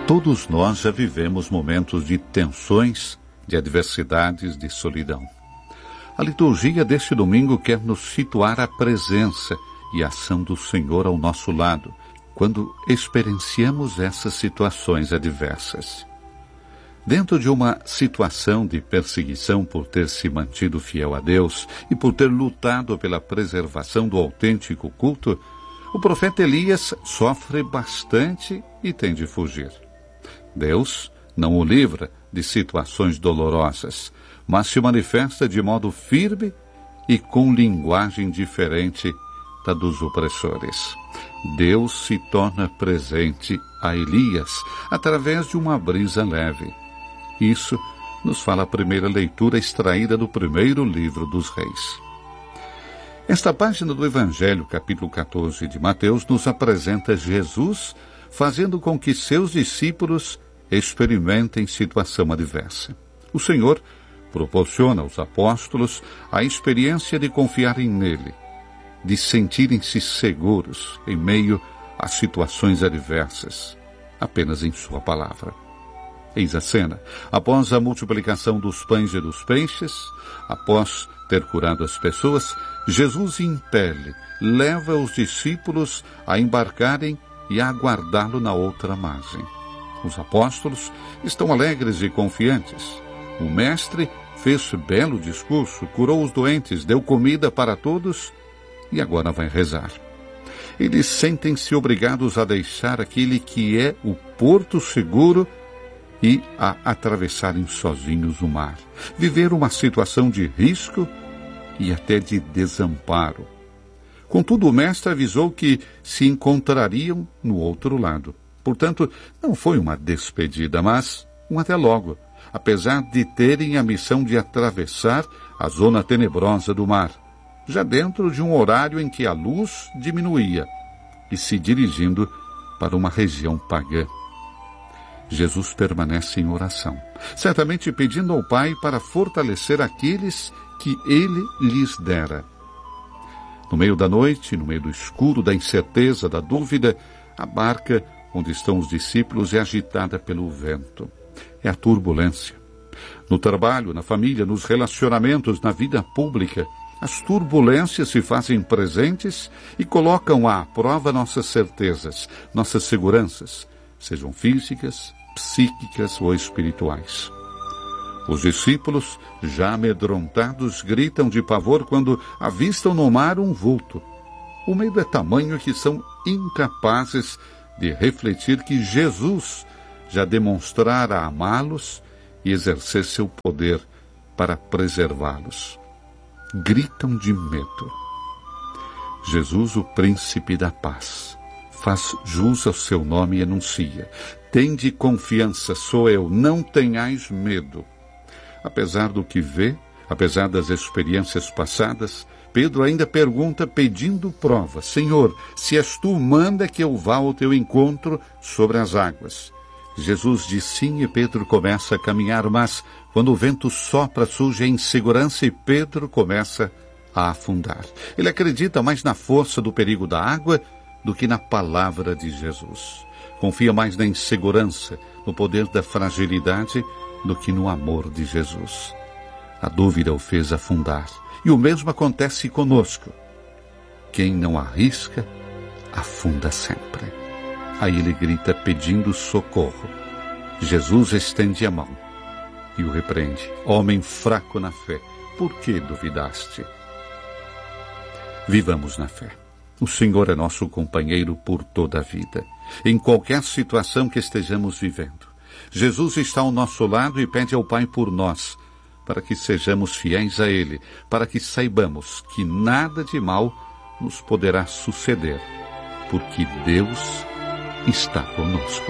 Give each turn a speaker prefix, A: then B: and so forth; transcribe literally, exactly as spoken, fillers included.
A: Todos nós já vivemos momentos de tensões, de adversidades, de solidão. A liturgia deste domingo quer nos situar à presença e ação do Senhor ao nosso lado, quando experienciamos essas situações adversas. Dentro de uma situação de perseguição por ter se mantido fiel a Deus e por ter lutado pela preservação do autêntico culto, o profeta Elias sofre bastante e tem de fugir. Deus não o livra de situações dolorosas, mas se manifesta de modo firme e com linguagem diferente da dos opressores. Deus se torna presente a Elias através de uma brisa leve. Isso nos fala a primeira leitura extraída do primeiro livro dos Reis. Esta página do Evangelho, capítulo quatorze de Mateus, nos apresenta Jesus fazendo com que seus discípulos experimentem situação adversa. O Senhor proporciona aos apóstolos a experiência de confiarem nele, de sentirem-se seguros em meio a situações adversas, apenas em sua palavra. Eis a cena. Após a multiplicação dos pães e dos peixes, após ter curado as pessoas, Jesus impele, leva os discípulos a embarcarem e a aguardá-lo na outra margem. Os apóstolos estão alegres e confiantes. O mestre fez belo discurso, curou os doentes, deu comida para todos e agora vai rezar. Eles sentem-se obrigados a deixar aquele que é o porto seguro e a atravessarem sozinhos o mar, viver uma situação de risco e até de desamparo. Contudo, o mestre avisou que se encontrariam no outro lado. Portanto, não foi uma despedida, mas um até logo, apesar de terem a missão de atravessar a zona tenebrosa do mar, já dentro de um horário em que a luz diminuía, e se dirigindo para uma região pagã. Jesus permanece em oração, certamente pedindo ao Pai para fortalecer aqueles que ele lhes dera. No meio da noite, no meio do escuro, da incerteza, da dúvida, a barca onde estão os discípulos é agitada pelo vento. É a turbulência. No trabalho, na família, nos relacionamentos, na vida pública, as turbulências se fazem presentes e colocam à prova nossas certezas, nossas seguranças, sejam físicas, psíquicas ou espirituais. Os discípulos, já amedrontados, gritam de pavor quando avistam no mar um vulto. O medo é tamanho que são incapazes de refletir que Jesus já demonstrara amá-los e exercer seu poder para preservá-los. Gritam de medo. Jesus, o príncipe da paz, faz jus ao seu nome e anuncia: tende confiança, sou eu, não tenhais medo. Apesar do que vê, apesar das experiências passadas, Pedro ainda pergunta pedindo prova: Senhor, se és tu, manda que eu vá ao teu encontro sobre as águas. Jesus diz sim e Pedro começa a caminhar, mas quando o vento sopra surge a insegurança e Pedro começa a afundar. Ele acredita mais na força do perigo da água do que na palavra de Jesus. Confia mais na insegurança, no poder da fragilidade, do que no amor de Jesus. A dúvida o fez afundar. E o mesmo acontece conosco. Quem não arrisca, afunda sempre. Aí ele grita pedindo socorro. Jesus estende a mão e o repreende. Homem fraco na fé, por que duvidaste? Vivamos na fé. O Senhor é nosso companheiro por toda a vida, em qualquer situação que estejamos vivendo. Jesus está ao nosso lado e pede ao Pai por nós, para que sejamos fiéis a Ele, para que saibamos que nada de mal nos poderá suceder, porque Deus está conosco.